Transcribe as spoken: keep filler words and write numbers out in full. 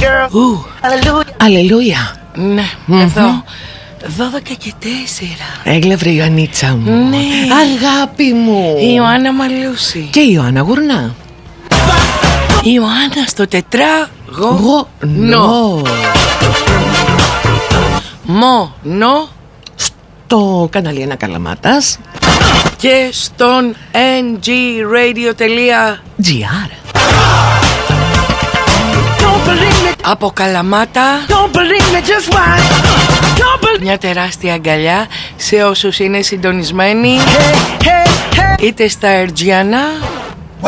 Ου, αλληλούια. Ναι, mm-hmm. Εδώ δώδεκα και τέσσερα. Έγλευρε η Ιωαννίτσα μου. Ναι. Αγάπη μου. Η Ιωάννα Μαλούση. Και η Ιωάννα Γουρνά. Η Ιωάννα στο τετράγωνο. Νο. Μόνο στο κανάλι Ένα Καλαμάτας και στον εν τζι radio.gr. Από Καλαμάτα. Μια τεράστια αγκαλιά σε όσους είναι συντονισμένοι είτε στα Ερτζιανά